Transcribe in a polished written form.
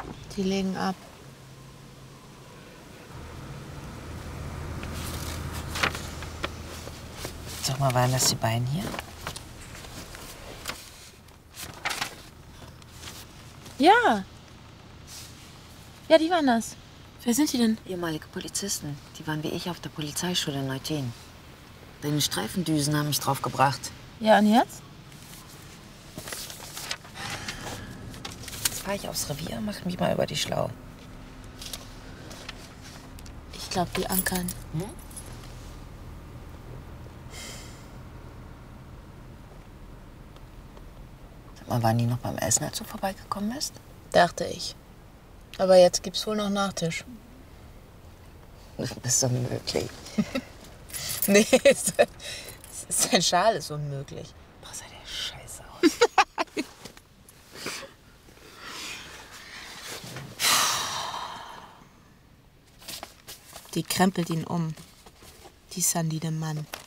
Die legen ab. Sag mal, waren das die beiden hier? Ja. Ja, die waren das. Wer sind die denn? Ehemalige Polizisten. Die waren wie ich auf der Polizeischule in Neukölln. Deine Streifendüsen haben mich draufgebracht. Ja, und jetzt? Jetzt fahre ich aufs Revier und mach mich mal über die schlau. Ich glaube, die ankern. Hm? Sag mal, waren die noch beim Essen, als du vorbeigekommen bist? Dachte ich. Aber jetzt gibt's wohl noch Nachtisch. Du bist so unmöglich. Nee, sein Schal ist unmöglich. Boah, sah der scheiße aus. Die krempelt ihn um. Die Sandy, der Mann.